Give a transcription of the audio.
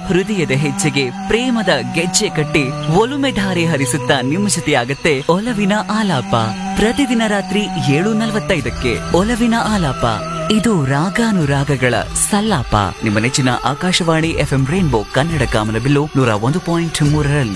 ಹೃದಯದ ಹೆಜ್ಜೆಗೆ ಪ್ರೇಮದ ಗೆಜ್ಜೆ ಕಟ್ಟಿ ಒಲುಮೆ ಧಾರೆ ಹರಿಸುತ್ತಾ ನಿಮ್ಮ ಜೊತೆಯಾಗತ್ತೆ ಒಲವಿನ ಆಲಾಪ. ಪ್ರತಿದಿನ ರಾತ್ರಿ 7:45ಕ್ಕೆ ಒಲವಿನ ಆಲಾಪ. ಇದು ರಾಗಾನುರಾಗಗಳ ಸಲ್ಲಾಪ. ನಿಮ್ಮ ನೆಚ್ಚಿನ ಆಕಾಶವಾಣಿ FM ರೈನ್ಬೋ ಕನ್ನಡ ಕಾಮನಬಿಲ್ಲು 101.3ರಲ್ಲಿ.